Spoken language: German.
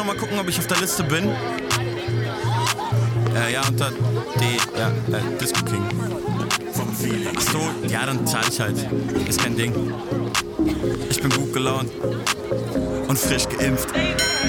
Mal gucken, ob ich auf der Liste bin. Ja, unter Disco King. Ach so, ja, dann zahl ich halt. Ist kein Ding. Ich bin gut gelaunt und frisch geimpft.